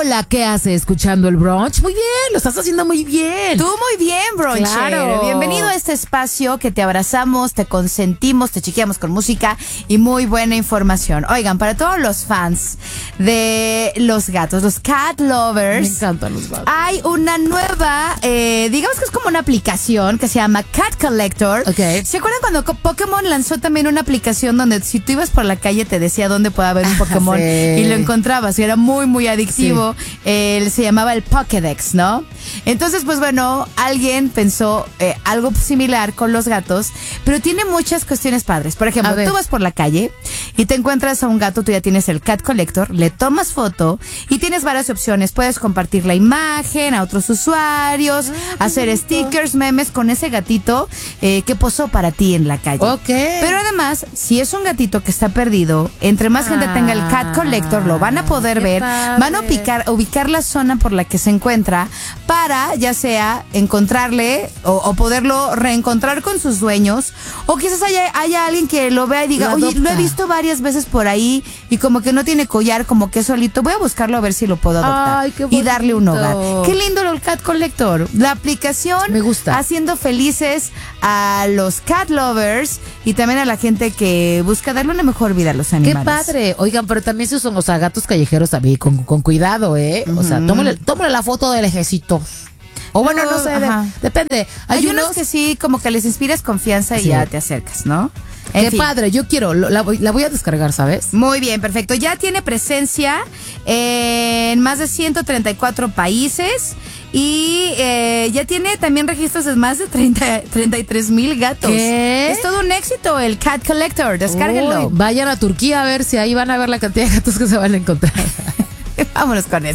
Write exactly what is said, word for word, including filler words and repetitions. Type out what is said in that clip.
Hola, ¿qué hace escuchando el brunch? Muy bien, lo estás haciendo muy bien. Tú muy bien, bruncher. Claro. Bienvenido a este espacio que te abrazamos, te consentimos, te chiqueamos con música y muy buena información. Oigan, para todos los fans de los gatos, los cat lovers. Me encantan los gatos. Hay una nueva, eh, digamos que es como una aplicación que se llama Cat Collector. Ok. ¿Se acuerdan cuando Pokémon lanzó también una aplicación donde si tú ibas por la calle te decía dónde puede haber un Pokémon Sí. y lo encontrabas y era muy, muy adictivo? Sí. Eh, se llamaba el Pokédex, ¿no? Entonces, pues bueno, alguien pensó eh, algo similar con los gatos, pero tiene muchas cuestiones padres. Por ejemplo, tú vas por la calle y te encuentras a un gato, tú ya tienes el Cat Collector, le tomas foto y tienes varias opciones. Puedes compartir la imagen a otros usuarios, ah, hacer stickers, memes con ese gatito eh, que posó para ti en la calle. Ok. Pero además, si es un gatito que está perdido, entre más gente tenga el Cat Collector, lo van a poder qué ver, padre. van a ubicar, ubicar la zona por la que se encuentra para ya sea encontrarle o, o poderlo reencontrar con sus dueños, o quizás haya, haya alguien que lo vea y diga, Lo oye, adopta. lo he visto varias veces por ahí y como que no tiene collar, como que es solito, voy a buscarlo a ver si lo puedo adoptar. Ay, qué y darle un bonito. hogar. Qué lindo el Cat Collector. La aplicación Me gusta. haciendo felices a los cat lovers y también a la gente que busca darle una mejor vida a los Qué animales. padre. Oigan, pero también se usan, o sea, gatos callejeros también, con, con cuidado, ¿eh? O sea, tómale, tómale la foto del ejército. O bueno, no sé, de- Ajá. depende. Hay, Hay, unos unos que sí, como que les inspiras confianza y Sí. ya te acercas, ¿no? En Qué fin. padre, yo quiero, lo- la voy, la voy a descargar, ¿sabes? Muy bien, perfecto. Ya tiene presencia en más de ciento treinta y cuatro países y eh, ya tiene también registros de más de treinta, treinta y tres mil gatos. ¿Qué? Es todo un éxito el Cat Collector. Descárguenlo. Uy, vayan a Turquía a ver si ahí van a ver la cantidad de gatos que se van a encontrar. Vámonos con eso.